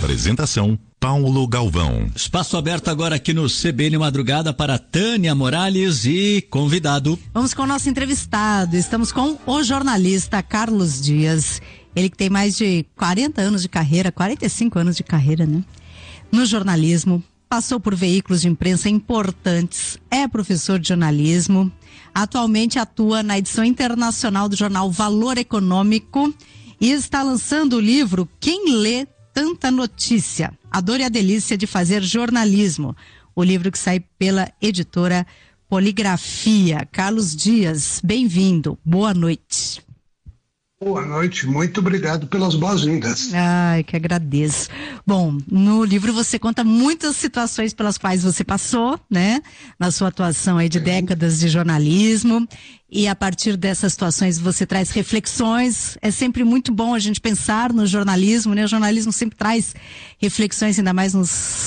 Apresentação: Paulo Galvão. Espaço aberto agora aqui no CBN Madrugada para Tânia Morales e convidado. Vamos com o nosso entrevistado. Estamos com o jornalista Carlos Dias. Ele que tem mais de 40 anos de carreira, 45 anos de carreira, né? No jornalismo, passou por veículos de imprensa importantes, é professor de jornalismo, atualmente atua na edição internacional do jornal Valor Econômico e está lançando o livro Quem Lê Tanta Notícia, a dor e a delícia de fazer jornalismo. O livro que sai pela editora Poligrafia. Carlos Dias, bem-vindo, boa noite. Boa noite, muito obrigado pelas boas-vindas. Ai, que agradeço. Bom, no livro você conta muitas situações pelas quais você passou, né? Na sua atuação aí de décadas de jornalismo. E a partir dessas situações você traz reflexões. É sempre muito bom a gente pensar no jornalismo, né? O jornalismo sempre traz reflexões, ainda mais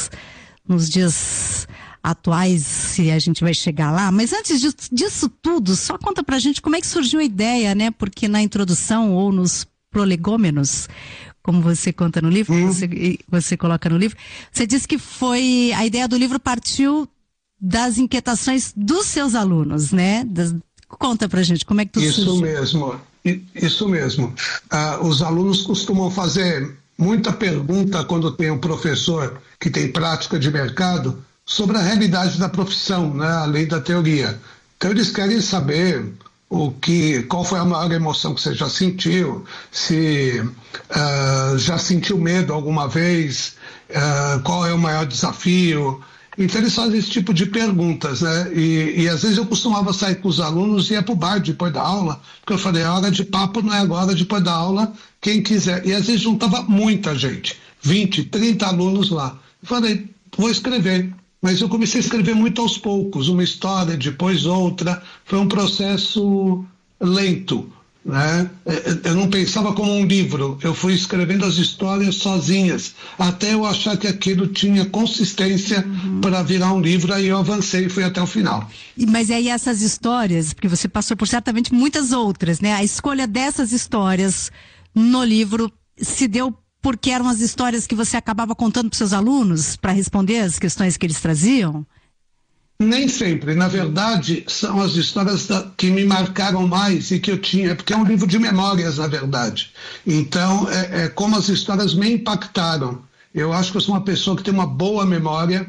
nos dias atuais, se a gente vai chegar lá. Mas antes disso tudo, só conta pra gente como é que surgiu a ideia, né? Porque na introdução ou nos prolegômenos, como você conta no livro, você coloca no livro, você diz que a ideia do livro partiu das inquietações dos seus alunos, né? Conta pra gente como é que tudo surgiu. Isso mesmo. Os alunos costumam fazer muita pergunta quando tem um professor que tem prática de mercado sobre a realidade da profissão, né, além da teoria. Então eles querem saber qual foi a maior emoção que você já sentiu, se já sentiu medo alguma vez, qual é o maior desafio. Então eles fazem esse tipo de perguntas, né? E às vezes eu costumava sair com os alunos e ia para o bar depois da aula, porque eu falei, a hora de papo não é agora, depois da aula, quem quiser. E às vezes juntava muita gente, 20, 30 alunos lá. Eu falei, vou escrever. Mas eu comecei a escrever muito aos poucos, uma história, depois outra. Foi um processo lento, né? Eu não pensava como um livro, eu fui escrevendo as histórias sozinhas, até eu achar que aquilo tinha consistência para virar um livro, aí eu avancei e fui até o final. Mas aí essas histórias, porque você passou por certamente muitas outras, né? A escolha dessas histórias no livro se deu porque eram as histórias que você acabava contando para os seus alunos para responder as questões que eles traziam? Nem sempre. Na verdade, são as histórias que me marcaram mais e que eu tinha, porque é um livro de memórias, na verdade. Então, é como as histórias me impactaram. Eu acho que eu sou uma pessoa que tem uma boa memória,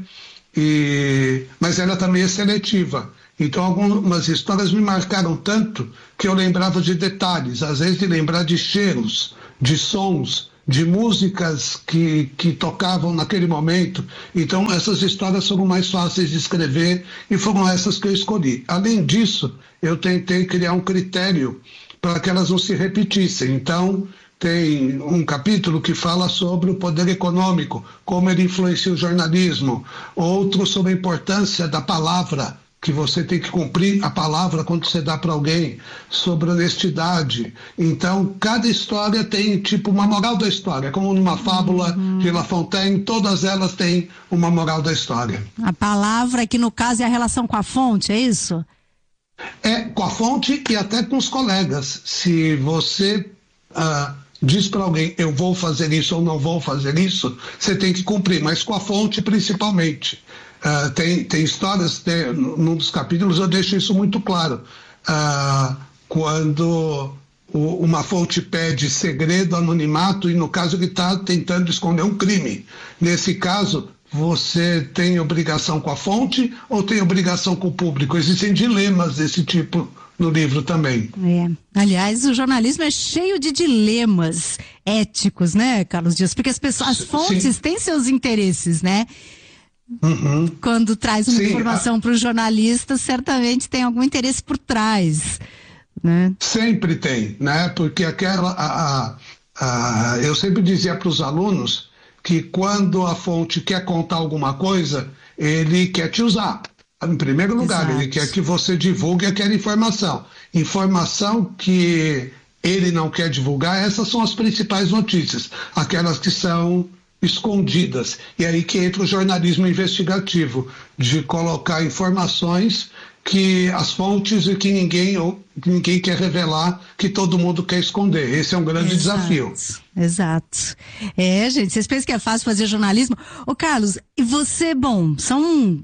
mas ela também é seletiva. Então, algumas histórias me marcaram tanto que eu lembrava de detalhes, às vezes de lembrar de cheiros, de sons, de músicas que tocavam naquele momento. Então essas histórias foram mais fáceis de escrever e foram essas que eu escolhi. Além disso, eu tentei criar um critério para que elas não se repetissem. Então tem um capítulo que fala sobre o poder econômico, como ele influencia o jornalismo, outro sobre a importância da palavra, que você tem que cumprir a palavra quando você dá para alguém, sobre honestidade. Então, cada história tem tipo uma moral da história, como numa fábula de La Fontaine, todas elas têm uma moral da história. A palavra, que no caso é a relação com a fonte, é isso? É, com a fonte e até com os colegas. Se você diz para alguém, eu vou fazer isso ou não vou fazer isso, você tem que cumprir, mas com a fonte principalmente. Tem histórias, num dos capítulos eu deixo isso muito claro. Quando uma fonte pede segredo, anonimato, e no caso ele está tentando esconder um crime. Nesse caso, você tem obrigação com a fonte ou tem obrigação com o público? Existem dilemas desse tipo no livro também. Aliás, o jornalismo é cheio de dilemas éticos, né, Carlos Dias? Porque as fontes têm seus interesses, né? Quando traz uma informação para o jornalista, certamente tem algum interesse por trás, né? Sempre tem, né? Porque eu sempre dizia para os alunos que quando a fonte quer contar alguma coisa, ele quer te usar. Em primeiro lugar, ele quer que você divulgue aquela informação. Informação que ele não quer divulgar, essas são as principais notícias, aquelas que são escondidas. E aí que entra o jornalismo investigativo, de colocar informações que as fontes e que ninguém quer revelar, que todo mundo quer esconder. Esse é um grande desafio. Exato. Gente, vocês pensam que é fácil fazer jornalismo? Ô, Carlos, e você, são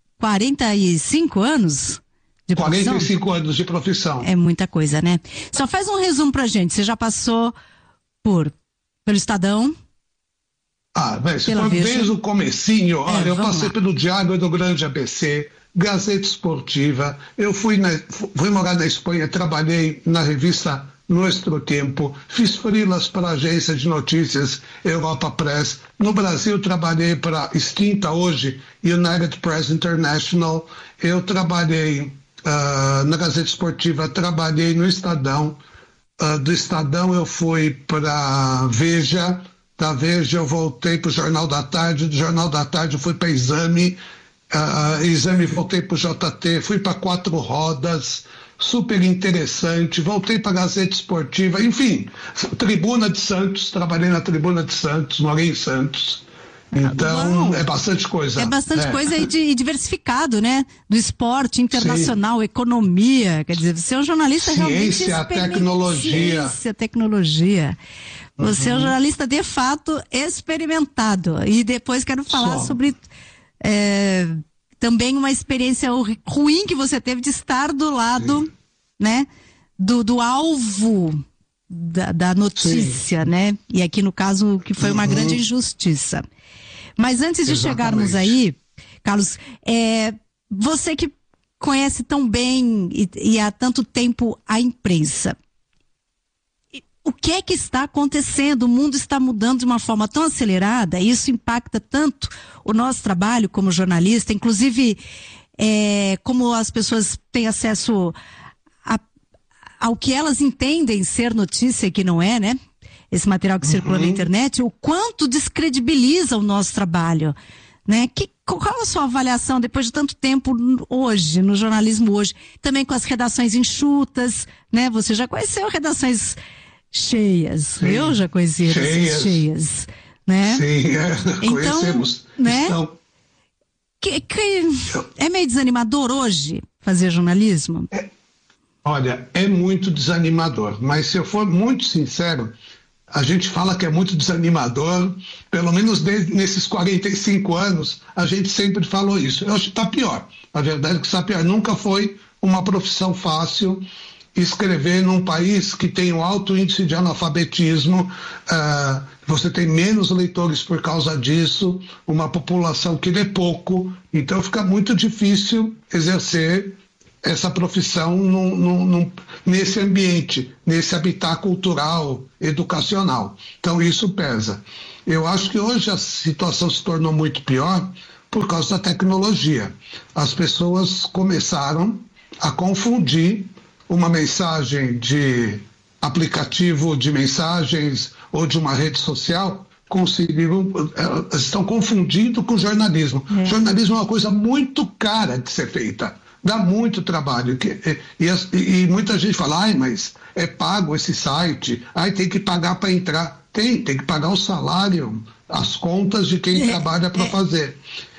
45 anos de profissão? 45 anos de profissão. É muita coisa, né? Só faz um resumo pra gente. Você já passou pelo Estadão? Se for desde o comecinho, olha, eu passei pelo Diário do Grande ABC, Gazeta Esportiva, eu fui morar na Espanha, trabalhei na revista Nuestro Tempo, fiz freelas para a agência de notícias Europa Press, no Brasil trabalhei para extinta hoje United Press International, eu trabalhei na Gazeta Esportiva, trabalhei no Estadão, do Estadão eu fui para Veja, da Veja eu voltei para o Jornal da Tarde, do Jornal da Tarde eu fui para Exame, Exame voltei para o JT, fui para Quatro Rodas, super interessante, voltei para a Gazeta Esportiva, enfim, Tribuna de Santos, trabalhei na Tribuna de Santos, morei em Santos. Então, é bastante coisa. É bastante coisa e diversificado, né? Do esporte internacional, economia, quer dizer, você é um jornalista realmente tecnologia. Ciência, tecnologia. Você é um jornalista de fato experimentado. E depois quero falar sobre também uma experiência ruim que você teve de estar do lado, né? Do alvo da notícia, né? E aqui no caso que foi uma grande injustiça. Mas antes de chegarmos aí, Carlos, você que conhece tão bem e há tanto tempo a imprensa, o que é que está acontecendo? O mundo está mudando de uma forma tão acelerada, e isso impacta tanto o nosso trabalho como jornalista, inclusive como as pessoas têm acesso ao que elas entendem ser notícia e que não é, né? Esse material que circula na internet, o quanto descredibiliza o nosso trabalho, né? Qual a sua avaliação depois de tanto tempo hoje, no jornalismo hoje, também com as redações enxutas, né? Você já conheceu redações cheias, eu já conheci redações cheias, né? Sim, conhecemos. Né? Então, é meio desanimador hoje fazer jornalismo? Olha, é muito desanimador, mas se eu for muito sincero, a gente fala que é muito desanimador, pelo menos nesses 45 anos, a gente sempre falou isso. Eu acho que está pior. A verdade é que está pior. Nunca foi uma profissão fácil escrever num país que tem um alto índice de analfabetismo, você tem menos leitores por causa disso, uma população que lê pouco, então fica muito difícil exercer essa profissão nesse ambiente, nesse habitat cultural, educacional. Então isso pesa. Eu acho que hoje a situação se tornou muito pior por causa da tecnologia. As pessoas começaram a confundir uma mensagem de aplicativo de mensagens ou de uma rede social, estão confundindo com jornalismo. Jornalismo é uma coisa muito cara de ser feita. Dá muito trabalho. E muita gente fala, mas é pago esse site, tem que pagar para entrar. Tem que pagar o salário, as contas de quem trabalha para fazer.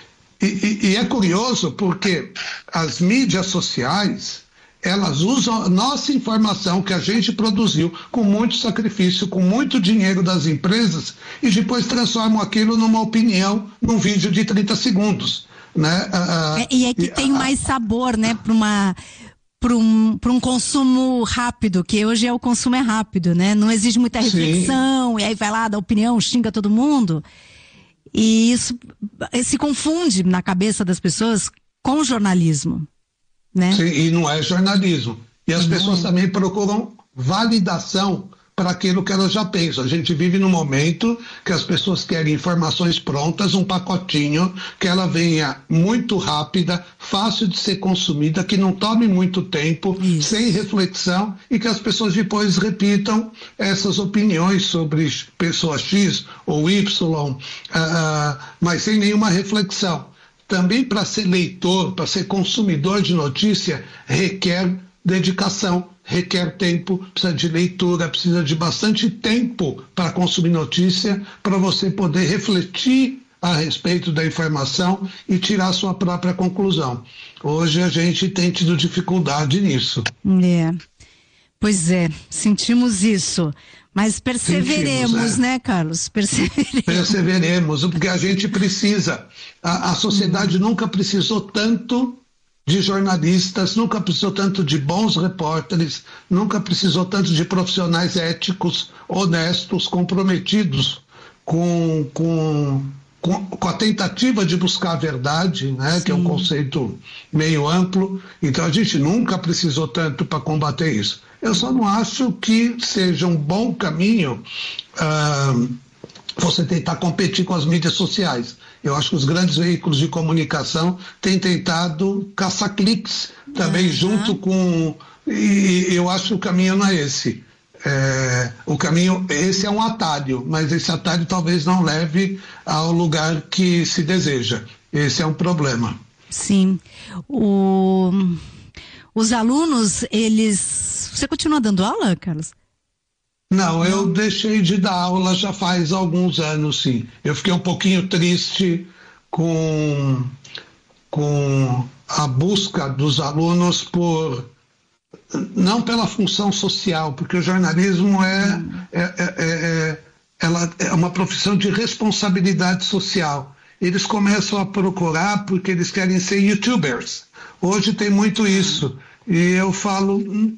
E é curioso porque as mídias sociais, elas usam a nossa informação que a gente produziu com muito sacrifício, com muito dinheiro das empresas, e depois transformam aquilo numa opinião, num vídeo de 30 segundos. Né? Que tem mais sabor, né, para um consumo rápido, que hoje o consumo é rápido, né? Não exige muita reflexão, e aí vai lá, dá opinião, xinga todo mundo. E isso se confunde na cabeça das pessoas com o jornalismo, né? Sim, e não é jornalismo. E as pessoas também procuram validação para aquilo que elas já pensam. A gente vive num momento que as pessoas querem informações prontas, um pacotinho, que ela venha muito rápida, fácil de ser consumida, que não tome muito tempo, sem reflexão, e que as pessoas depois repitam essas opiniões sobre pessoa X ou Y, mas sem nenhuma reflexão. Também para ser leitor, para ser consumidor de notícia, requer dedicação, requer tempo, precisa de leitura, precisa de bastante tempo para consumir notícia, para você poder refletir a respeito da informação e tirar sua própria conclusão. Hoje a gente tem tido dificuldade nisso. Pois é, sentimos isso. Mas perseveremos, né, Carlos? Perseveremos, porque a gente precisa. A sociedade nunca precisou tanto de jornalistas, nunca precisou tanto de bons repórteres, nunca precisou tanto de profissionais éticos, honestos, comprometidos com a tentativa de buscar a verdade, né, que é um conceito meio amplo. Então a gente nunca precisou tanto para combater isso. Eu só não acho que seja um bom caminho você tentar competir com as mídias sociais. Eu acho que os grandes veículos de comunicação têm tentado caçar cliques também junto com... E eu acho que o caminho não é esse. Esse é um atalho, mas esse atalho talvez não leve ao lugar que se deseja. Esse é um problema. Sim. Os alunos, Você continua dando aula, Carlos? Não, eu deixei de dar aula já faz alguns anos, sim. Eu fiquei um pouquinho triste com a busca dos alunos não pela função social, porque o jornalismo ela é uma profissão de responsabilidade social. Eles começam a procurar porque eles querem ser youtubers. Hoje tem muito isso. E eu falo,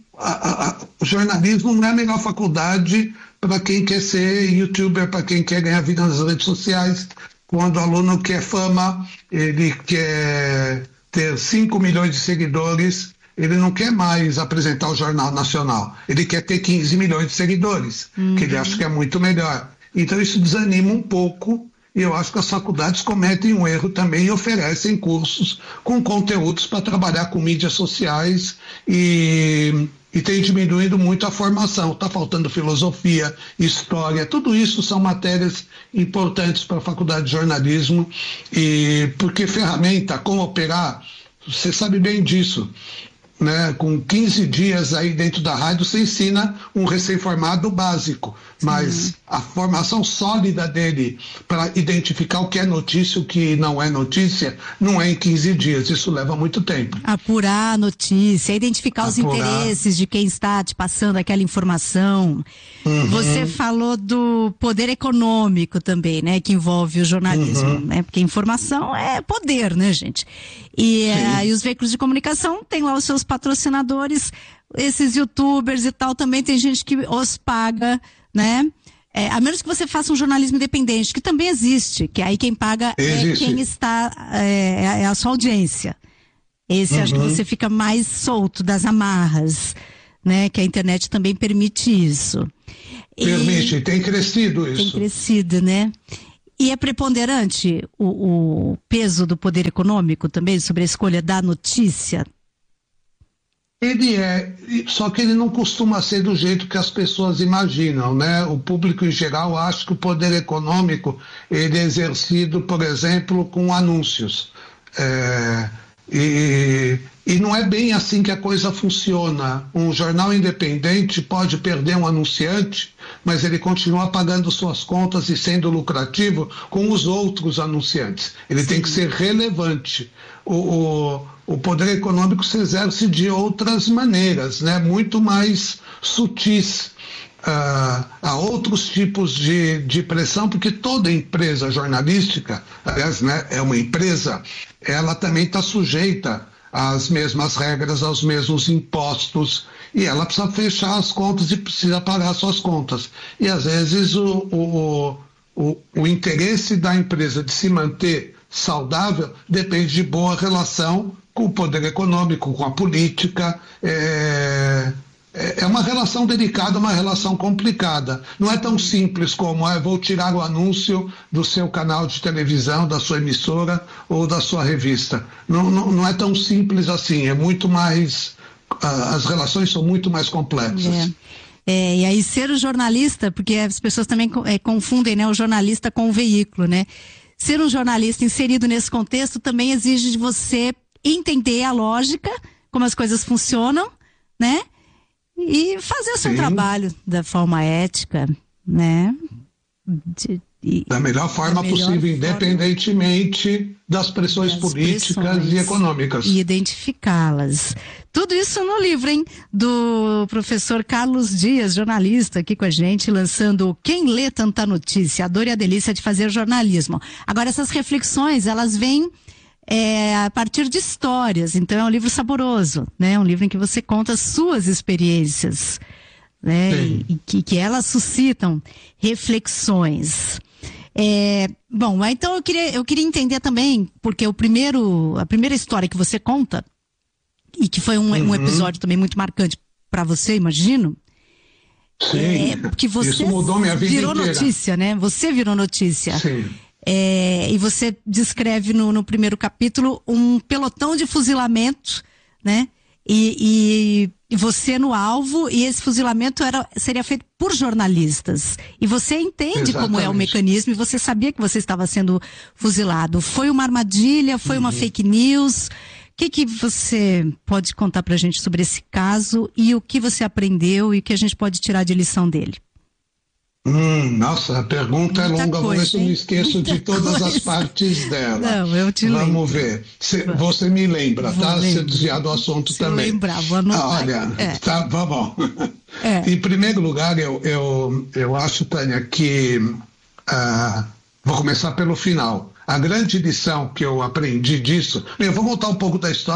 o jornalismo não é a melhor faculdade para quem quer ser youtuber, para quem quer ganhar vida nas redes sociais. Quando o aluno quer fama, ele quer ter 5 milhões de seguidores, ele não quer mais apresentar o Jornal Nacional, ele quer ter 15 milhões de seguidores, que ele acha que é muito melhor. Então isso desanima um pouco. E eu acho que as faculdades cometem um erro também e oferecem cursos com conteúdos para trabalhar com mídias sociais e tem diminuído muito a formação. Está faltando filosofia, história, tudo isso são matérias importantes para a faculdade de jornalismo, porque ferramenta, como operar, você sabe bem disso. Né? Com 15 dias aí dentro da rádio, você ensina um recém-formado básico, mas a formação sólida dele para identificar o que é notícia e o que não é notícia, não é em 15 dias, isso leva muito tempo. Apurar a notícia, identificar os interesses de quem está te passando aquela informação. Você falou do poder econômico também, né, que envolve o jornalismo, né, porque informação é poder, né, gente? E os veículos de comunicação têm lá os seus patrocinadores, esses youtubers e tal, também tem gente que os paga, né? A menos que você faça um jornalismo independente, que também existe, que aí quem paga é quem está, é a sua audiência. Esse acho que você fica mais solto das amarras, né? Que a internet também permite isso. Permite, tem crescido isso. Tem crescido, né? E é preponderante o peso do poder econômico também sobre a escolha da notícia? Ele é, só que ele não costuma ser do jeito que as pessoas imaginam, né? O público em geral acha que o poder econômico ele é exercido, por exemplo, com anúncios. E não é bem assim que a coisa funciona. Um jornal independente pode perder um anunciante, mas ele continua pagando suas contas e sendo lucrativo com os outros anunciantes. Ele tem que ser relevante. O poder econômico se exerce de outras maneiras, né? Muito mais sutis. Há outros tipos de pressão, porque toda empresa jornalística, aliás, né, é uma empresa, ela também está sujeita às mesmas regras, aos mesmos impostos, e ela precisa fechar as contas e precisa pagar suas contas. E às vezes o interesse da empresa de se manter saudável depende de boa relação com o poder econômico, com a política. É uma relação delicada, uma relação complicada. Não é tão simples como vou tirar o anúncio do seu canal de televisão, da sua emissora ou da sua revista. Não é tão simples assim, é muito mais... As relações são muito mais complexas. E aí ser o jornalista, porque as pessoas também confundem, né, o jornalista com o veículo, né? Ser um jornalista inserido nesse contexto também exige de você entender a lógica, como as coisas funcionam, né? E fazer o seu trabalho da forma ética, né? Da melhor forma possível, independentemente das pressões políticas e econômicas. E identificá-las. Tudo isso no livro, hein? Do professor Carlos Dias, jornalista, aqui com a gente, lançando Quem Lê Tanta Notícia, a dor e a delícia de fazer jornalismo. Agora, essas reflexões, elas vêm a partir de histórias, então é um livro saboroso, né? Um livro em que você conta as suas experiências, né? E que elas suscitam reflexões. Bom, então eu queria entender também, porque a primeira história que você conta, e que foi um episódio também muito marcante para você, imagino. Sim, porque você isso mudou minha vida virou inteira. Notícia, né? Você virou notícia. Sim. E você descreve no primeiro capítulo um pelotão de fuzilamento, né? E você no alvo, e esse fuzilamento seria feito por jornalistas. E você entende como é o mecanismo, e você sabia que você estava sendo fuzilado. Foi uma armadilha, foi uma fake news? O que você pode contar pra gente sobre esse caso, e o que você aprendeu e o que a gente pode tirar de lição dele? Nossa, a pergunta Muita é longa, vou ver se eu me esqueço de todas as partes dela. Não, eu te lembro. Vamos ver. Você me lembra, tá? Se eu desviar do assunto também. Eu lembrar, vou anotar. Olha, tá bom. Em primeiro lugar, eu acho, Tânia, que vou começar pelo final. A grande lição que eu aprendi disso, eu vou contar um pouco da história.